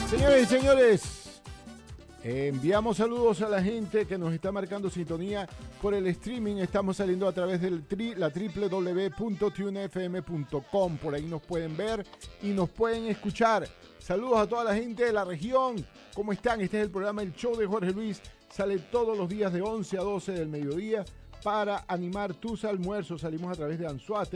Señores y señores, enviamos saludos a la gente que nos está marcando sintonía por el streaming. Estamos saliendo a través de la www.tunefm.com. Por ahí nos pueden ver y nos pueden escuchar. Saludos a toda la gente de la región. ¿Cómo están? Este es el programa El Show de Jorge Luis. Sale todos los días de 11 a 12 del mediodía para animar tus almuerzos. Salimos a través de Anzuate.